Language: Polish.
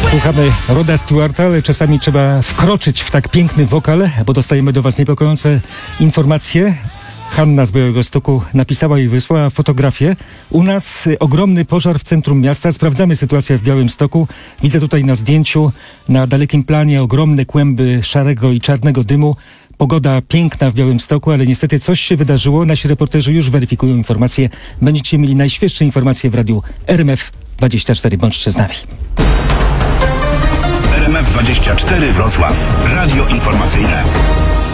Słuchamy Roda Stewarta, ale czasami trzeba wkroczyć w tak piękny wokal, bo dostajemy do Was niepokojące informacje. Hanna z Białegostoku napisała i wysłała fotografię. U nas ogromny pożar w centrum miasta. Sprawdzamy sytuację w Białymstoku. Widzę tutaj na zdjęciu, na dalekim planie ogromne kłęby szarego i czarnego dymu. Pogoda piękna w Białymstoku, ale niestety coś się wydarzyło. Nasi reporterzy już weryfikują informacje. Będziecie mieli najświeższe informacje w radiu RMF24. Bądźcie z nami. RMF24 Wrocław. Radio informacyjne.